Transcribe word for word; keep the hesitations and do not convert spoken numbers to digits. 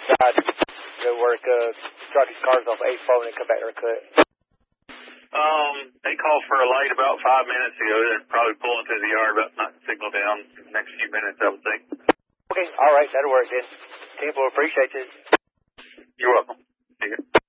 outside to work, uh, drop these cars off eight four and then come back to our cut. Um, they called for a light about five minutes ago. They're probably pulling through the yard, about not signal down in the next few minutes, I would think. Okay, all right, that'll work then. People appreciate it. You're welcome. See you.